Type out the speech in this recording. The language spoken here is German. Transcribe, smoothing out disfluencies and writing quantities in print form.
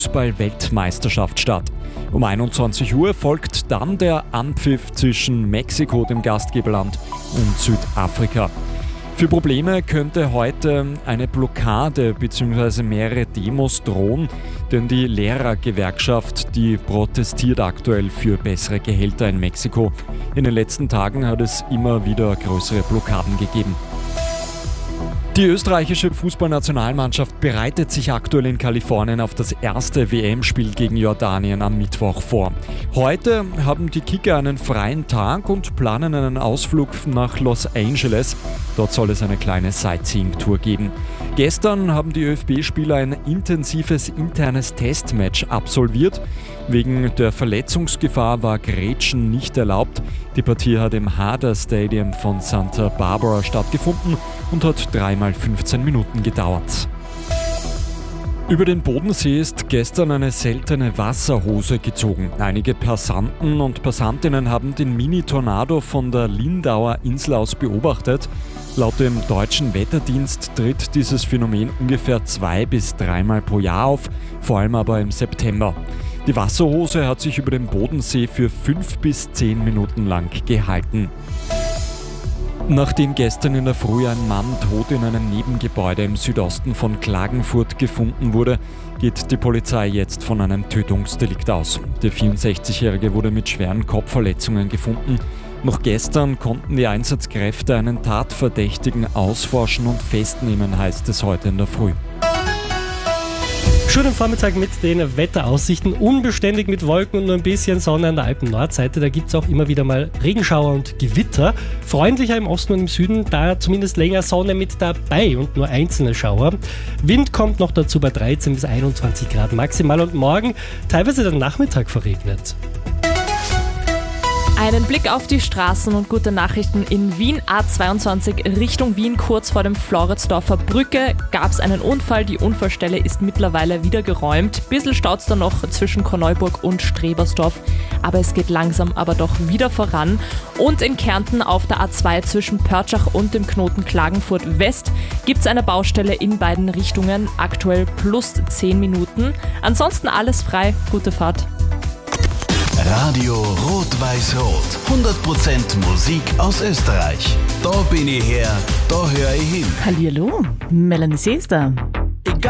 Fußball-Weltmeisterschaft statt. Um 21 Uhr folgt dann der Anpfiff zwischen Mexiko, dem Gastgeberland, und Südafrika. Für Probleme könnte heute eine Blockade bzw. mehrere Demos drohen, denn die Lehrergewerkschaft, die protestiert aktuell für bessere Gehälter in Mexiko. In den letzten Tagen hat es immer wieder größere Blockaden gegeben. Die österreichische Fußballnationalmannschaft bereitet sich aktuell in Kalifornien auf das erste WM-Spiel gegen Jordanien am Mittwoch vor. Heute haben die Kicker einen freien Tag und planen einen Ausflug nach Los Angeles. Dort soll es eine kleine Sightseeing-Tour geben. Gestern haben die ÖFB-Spieler ein intensives internes Testmatch absolviert. Wegen der Verletzungsgefahr war Grätschen nicht erlaubt. Die Partie hat im Hader Stadium von Santa Barbara stattgefunden und hat 3x15 Minuten gedauert. Über den Bodensee ist gestern eine seltene Wasserhose gezogen. Einige Passanten und Passantinnen haben den Mini-Tornado von der Lindauer Insel aus beobachtet. Laut dem deutschen Wetterdienst tritt dieses Phänomen ungefähr 2- bis 3-mal pro Jahr auf, vor allem aber im September. Die Wasserhose hat sich über dem Bodensee für 5 bis 10 Minuten lang gehalten. Nachdem gestern in der Früh ein Mann tot in einem Nebengebäude im Südosten von Klagenfurt gefunden wurde, geht die Polizei jetzt von einem Tötungsdelikt aus. Der 64-Jährige wurde mit schweren Kopfverletzungen gefunden. Noch gestern konnten die Einsatzkräfte einen Tatverdächtigen ausforschen und festnehmen, heißt es heute in der Früh. Schönen Vormittag mit den Wetteraussichten. Unbeständig mit Wolken und nur ein bisschen Sonne an der Alpen-Nordseite. Da gibt es auch immer wieder mal Regenschauer und Gewitter. Freundlicher im Osten und im Süden, da zumindest länger Sonne mit dabei und nur einzelne Schauer. Wind kommt noch dazu bei 13 bis 21 Grad maximal und morgen teilweise der Nachmittag verregnet. Einen Blick auf die Straßen und gute Nachrichten in Wien. A22 Richtung Wien, kurz vor dem Floridsdorfer Brücke, gab es einen Unfall. Die Unfallstelle ist mittlerweile wieder geräumt. Bisschen staut es da noch zwischen Korneuburg und Strebersdorf, aber es geht langsam aber doch wieder voran. Und in Kärnten auf der A2 zwischen Pörtschach und dem Knoten Klagenfurt West gibt es eine Baustelle in beiden Richtungen, aktuell plus 10 Minuten. Ansonsten alles frei, gute Fahrt. Radio Rot-Weiß-Rot. 100% Musik aus Österreich. Da bin ich her, da höre ich hin. Hallihallo, Melanie Seester.